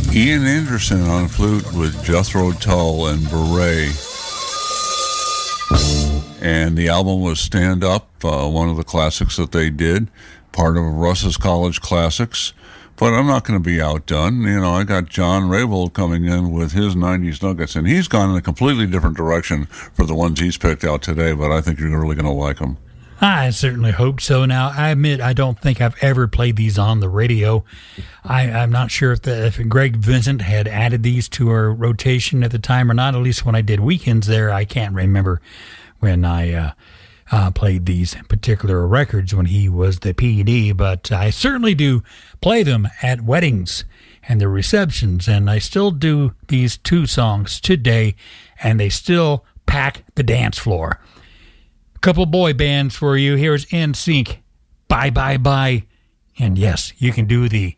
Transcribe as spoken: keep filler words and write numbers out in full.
Ian Anderson on flute with Jethro Tull and Beret. And the album was Stand Up, uh, one of the classics that they did, part of Russ's College Classics. But I'm not going to be outdone. You know, I got John Raybould coming in with his nineties Nuggets, and he's gone in a completely different direction for the ones he's picked out today, but I think you're really going to like them. I certainly hope so. Now, I admit I don't think I've ever played these on the radio. I, I'm not sure if, the, if Greg Vincent had added these to our rotation at the time or not. At least when I did weekends there, I can't remember when I uh, uh, played these particular records when he was the P D. But I certainly do play them at weddings and the receptions, and I still do these two songs today, and they still pack the dance floor. Couple boy bands for you. Here's N Sync, Bye Bye Bye. And yes, you can do the